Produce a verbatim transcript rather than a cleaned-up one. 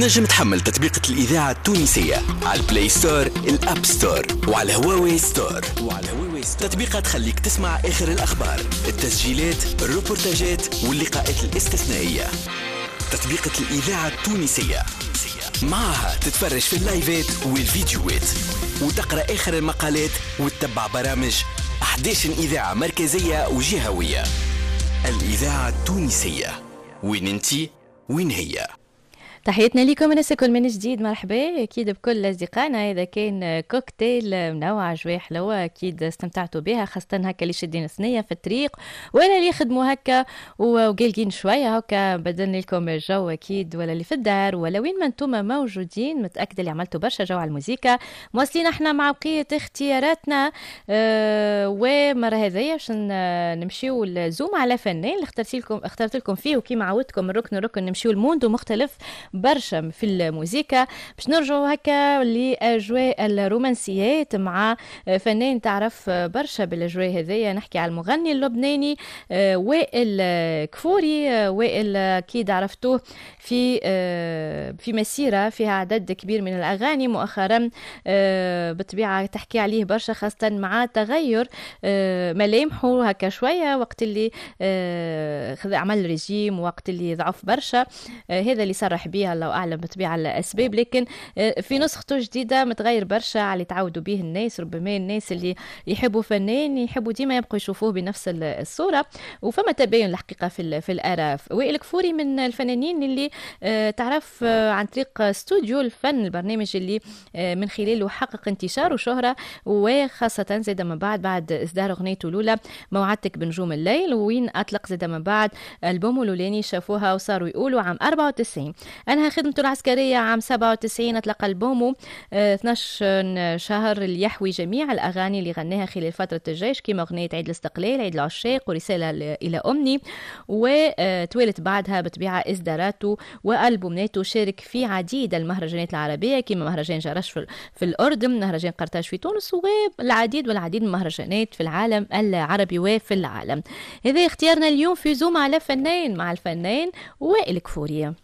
تنجم تحمل تطبيقة الإذاعة التونسية على البلاي ستور، الأب ستور، وعلى هواوي ستور. وعلى هواوي ستور تطبيقة تخليك تسمع آخر الأخبار، التسجيلات، الروبورتاجات واللقاءات الاستثنائية. تطبيقة الإذاعة التونسية معها تتفرج في اللايفات والفيديوهات وتقرأ آخر المقالات وتتبع برامج أحد عشر إذاعة مركزية وجهوية. الإذاعة التونسية، وين انتي وين هي. تحياتنا لكم الناس الكل من جديد، مرحبا اكيد بكل اصدقائنا. اذا كان كوكتيل منوع جواي حلوه اكيد استمتعتوا بها، خاصه هكا اللي شادين ثنيه في الطريق ولا اللي يخدموا هكا وقلقين شويه هكا بدلنا لكم الجو اكيد، ولا اللي في الدار ولا وين ما انتم موجودين. متاكده اللي عملتوا برشا جو على الموسيقى. مواصلين احنا مع بقيه اختياراتنا أه ومره هذيا باش نمشيو الزوم على فنان اللي اخترت لكم اخترت لكم فيه، وكيما عودتكم الركن الركن نمشيو الموندو مختلف برشا في الموسيقى باش نرجعوا هكا لأجواء الرومانسيات مع فنان تعرف برشا بالأجواء هذيا. نحكي على المغني اللبناني وائل كفوري. وائل أكيد عرفتوه في في مسيرة فيها عدد كبير من الأغاني مؤخرا، بطبيعة تحكي عليه برشا خاصة مع تغير ملامحه هكا شوية وقت اللي عمل ريجيم وقت اللي ضعف برشا. هذا اللي صرح به الله أعلم بطبيعة الأسباب، لكن في نسخته جديدة متغير برشا على اللي تعودوا به الناس. ربما الناس اللي يحبوا فنان يحبوا ديما يبقوا يشوفوه بنفس الصورة، وفما تباين الحقيقة في في الآراء. وائل كفوري من الفنانين اللي تعرف عن طريق استوديو الفن، البرنامج اللي من خلاله حقق انتشار وشهرة، وخاصة زاد من بعد بعد إصدار أغنيته الأولى موعدتك بنجوم الليل، وين أطلق زاد من بعد ألبومه الأولاني شافوها وصاروا يقولوا عام أربعة وتسعين. أنهى خدمته العسكرية عام سبعة وتسعين، أطلق ألبومه اثنا عشر شهر اللي يحوي جميع الأغاني اللي غناها خلال فترة الجيش، كما أغنية عيد الاستقلال، عيد العشاق، ورسالة إلى أمني. وتوالت بعدها بطبيعة إصداراته وألبوماته. شارك في عديد المهرجانات العربية كما مهرجان جرش في الأردن، مهرجان قرطاج في تونس، والعديد والعديد من المهرجانات في العالم العربي وفي العالم. هذا اختيارنا اليوم في زوم على فنان مع الفنان وائل كفوري.